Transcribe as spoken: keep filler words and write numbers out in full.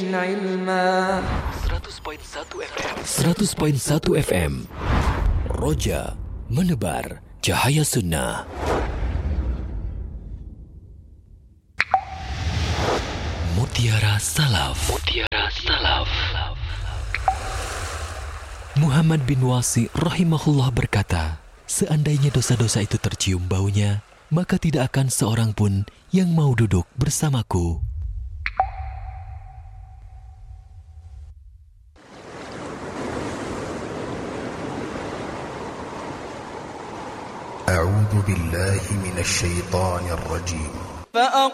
علما. seratus koma satu F M Roja menebar cahaya sunnah. Mutiara Salaf. Mutiara Salaf. Muhammad bin Wasi rahimahullah berkata, seandainya dosa-dosa itu tercium baunya, maka tidak akan seorang pun yang mau duduk bersamaku. A'udzu billahi minasy syaithanir rajim.